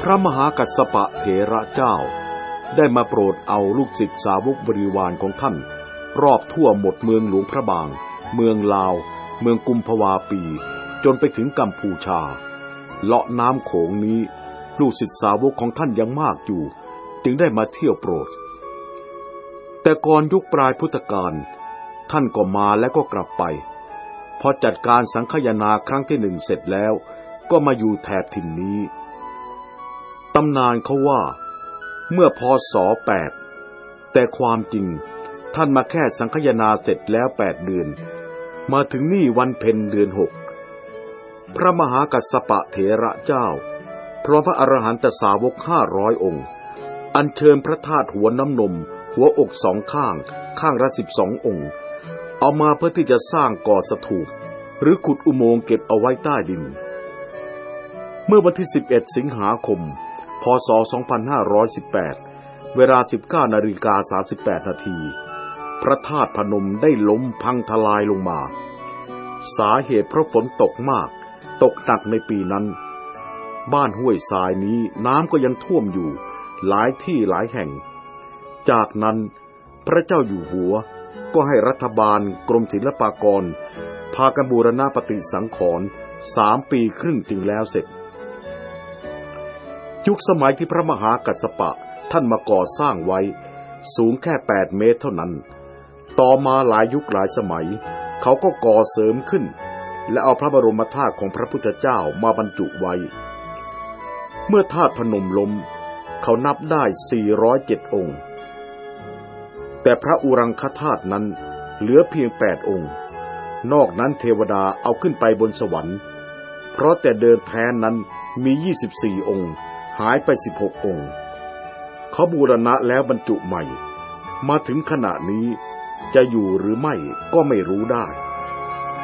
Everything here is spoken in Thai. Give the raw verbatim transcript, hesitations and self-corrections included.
ระมหากัสสปะเถระเจ้าได้มาโปรดเอาลูกศิษย์สาวกบริวารของท่านรอบทั่วหมดเมืองหลวงพระบางเมืองลาวเมืองกุมภาวาปีจนไปถึงกัมพูชาเลาะน้ำโขงนี้ลูกศิษย์สาวกของท่านยังมากอยู่จึงได้มาเที่ยวโปรดแต่ก่อนยุคปลายพุทธกาลท่านก็มาแล้วก็กลับไปพอจัดการสังฆายนาครั้งที่หนึ่งเสร็จแล้วก็มาอยู่แถบถิ่นนี้ตำนานเขาว่าเมื่อพ.ศ. แปดแต่ความจริงท่านมาแค่สังฆายนาเสร็จแล้วแปดเดือนมาถึงนี่วันเพ็ญเดือนหกพระมหากัสสปะเถระเจ้าพร้อมพระอรหันตสาวกห้าร้อยองค์อัญเชิญพระธาตุหัวน้ำนมหัวอกสองข้างข้างละสิบสององค์เอามาเพื่อที่จะสร้างก่อสถูปหรือขุดอุโมงค์เก็บเอาไว้ใต้ดินเมื่อวันที่สิบเอ็ดสิงหาคมพ.ศ. สองพันห้าร้อยสิบแปดเวลา สิบเก้านาฬิกาสามสิบแปดนาทีพระธาตุพนมได้ล้มพังทลายลงมาสาเหตุเพราะฝนตกมากตกหนักในปีนั้นบ้านห้วยทรายนี้น้ำก็ยังท่วมอยู่หลายที่หลายแห่งจากนั้นพระเจ้าอยู่หัวก็ให้รัฐบาลกรมศิลปากรพากันบูรณะปฏิสังขรณ์สามปีครึ่งจึงแล้วเสร็จยุคสมัยที่พระมหากัสสปะท่านมาก่อสร้างไว้สูงแค่แปดเมตรเท่านั้นต่อมาหลายยุคหลายสมัยเขาก็ก่อเสริมขึ้นและเอาพระบรมธาตุของพระพุทธเจ้ามาบรรจุไว้เมื่อธาตุพนมล้มเขานับได้สี่ร้อยเจ็ดองค์แต่พระอุรังคธาตุนั้นเหลือเพียงแปดองค์นอกนั้นเทวดาเอาขึ้นไปบนสวรรค์เพราะแต่เดิมแท้นั้นมียี่สิบสี่องค์หายไปสิบหกองค์เขาบูรณะแล้วบรรจุใหม่มาถึงขณะนี้จะอยู่หรือไม่ก็ไม่รู้ได้